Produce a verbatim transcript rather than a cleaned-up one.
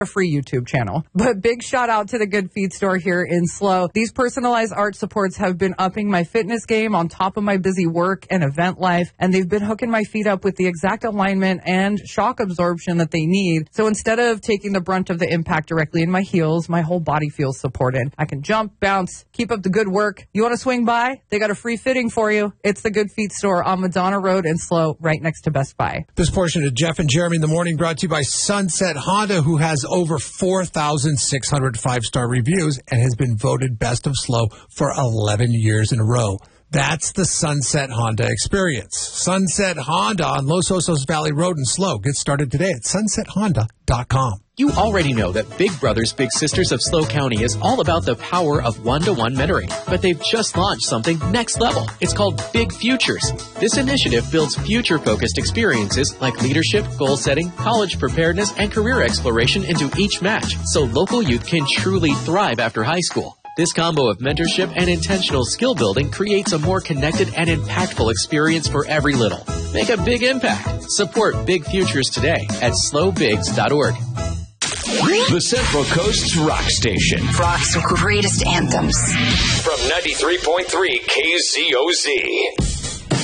a free YouTube channel. But big shout out to the Good Feet store here in SLO. These personalized arch supports have been upping my fitness game on top of my busy work and event life, and they've been hooking my feet up with the exact alignment and shock absorption that they need. So instead of taking the brunt of the impact directly in my heels, my whole body feels supported. I can jump, bounce, keep up the good work. You want to swing by? They got a free fitting for you. It's the Good Feet store on Madonna Road in SLO, right next to Best Buy. This portion of Jeff and Jeremy in the morning brought to you by Sunset Honda, who has over four thousand six hundred five-star reviews and has been voted best of SLO for eleven years in a row. That's the Sunset Honda experience. Sunset Honda on Los Osos Valley Road in SLO. Get started today at sunset honda dot com. You already know that Big Brothers Big Sisters of SLO County is all about the power of one-to-one mentoring, but they've just launched something next level. It's called Big Futures. This initiative builds future-focused experiences like leadership, goal setting, college preparedness, and career exploration into each match, so local youth can truly thrive after high school. This combo of mentorship and intentional skill building creates a more connected and impactful experience for every little. Make a big impact. Support Big Futures today at slow bigs dot org. The Central Coast's rock station. Rock's greatest anthems. From ninety-three point three K Z O Z.